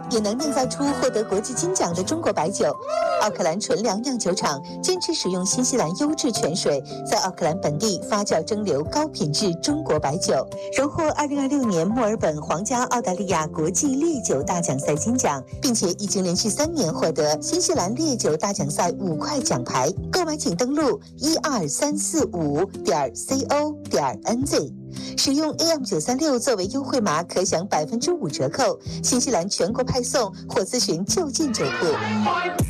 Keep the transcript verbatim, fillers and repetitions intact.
也能酿造出获得国际金奖的中国白酒。奥克兰纯粮酿酒厂坚持使用新西兰优质泉水，在奥克兰本地发酵蒸馏高品质中国白酒，荣获二零二六年墨尔本皇家澳大利亚国际烈酒大奖赛金奖，并且已经连续三年获得新西兰烈酒大奖赛五块奖牌。购买请登录一二三四五点 co 点 nz。使用 A M 九三六作为优惠码，可享百分之五折扣。新西兰全国派送，或咨询就近酒铺。